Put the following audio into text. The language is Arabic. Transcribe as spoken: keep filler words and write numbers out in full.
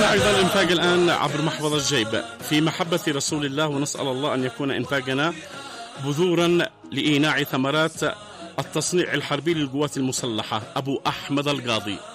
معنا أيضا الإنفاق الآن عبر محفظة الجيب في محبة رسول الله، ونسأل الله أن يكون إنفاقنا بذورا لإيناع ثمرات التصنيع الحربي للقوات المسلحة. أبو أحمد القاضي.